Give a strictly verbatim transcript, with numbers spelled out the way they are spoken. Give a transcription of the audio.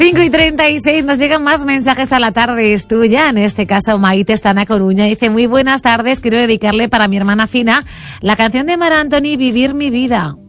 cinco y treinta y seis, nos llegan más mensajes a la tarde, es tuya, en este caso Maite está en A Coruña, dice, muy buenas tardes, quiero dedicarle para mi hermana Fina la canción de Mar Anthony, Vivir mi vida.